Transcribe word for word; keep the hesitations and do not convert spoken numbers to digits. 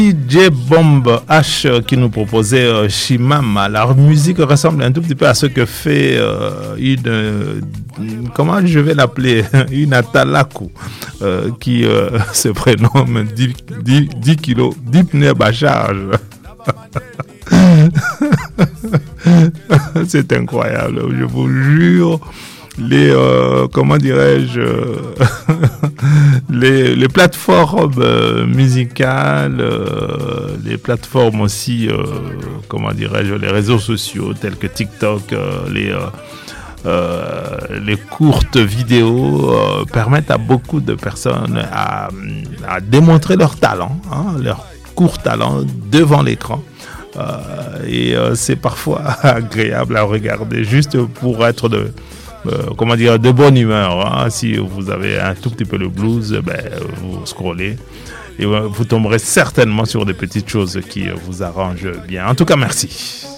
D J Bomb H qui nous proposait euh, Shimama. La musique ressemble un tout petit peu à ce que fait euh, une, euh, comment je vais l'appeler, une Atalaku euh, qui euh, se prénomme dix kilos, dix pneus à charge. C'est incroyable, je vous jure. Les euh, comment dirais-je les, les plateformes euh, musicales, euh, les plateformes aussi euh, comment dirais-je les réseaux sociaux tels que TikTok, euh, les euh, euh, les courtes vidéos euh, permettent à beaucoup de personnes à, à démontrer leur talent, hein, leur court talent devant l'écran. Euh, et euh, c'est parfois agréable à regarder juste pour être de Euh, comment dire, de bonne humeur, hein. Si vous avez un tout petit peu le blues, ben, vous scrollez et vous tomberez certainement sur des petites choses qui vous arrangent bien. En tout cas, merci.